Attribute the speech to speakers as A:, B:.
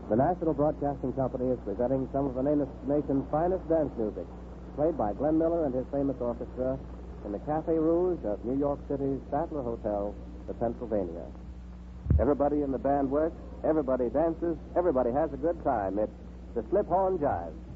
A: The National Broadcasting Company is presenting some of the nation's finest dance music, played by Glenn Miller and his famous orchestra in the Café Rouge of New York City's Statler Hotel, the Pennsylvania. Everybody in the band works, everybody dances, everybody has a good time. It's the Slip Horn Jive.